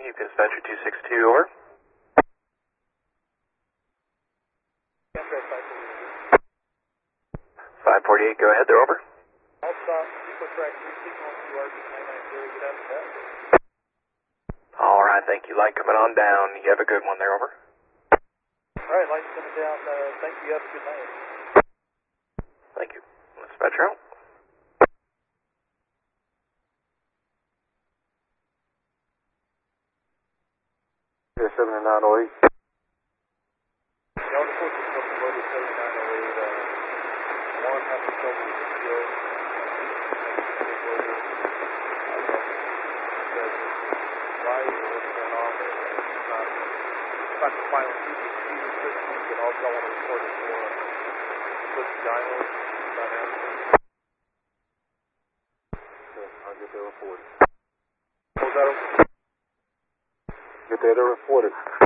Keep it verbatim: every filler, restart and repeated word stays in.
Dispatcher two six two, over. five forty-eight, go ahead, they're over. All stop, equal track three signal, two R B nine nine zero, get out of that. Alright, thank you, light coming on down. You have a good one there, over. Alright, light's coming down, uh, thank you, have a good night. Thank you. Dispatcher out. seven nine oh eight. Yeah, on the fourth is from the loader seventy-nine oh eight, uh, one half the shoulder is still, why is what's going on there? It's not, it's not the final speed restrictions, but also I want to report it for Swift Gyno, not Anderson. I'll get there reported. What was that? Get there to report it.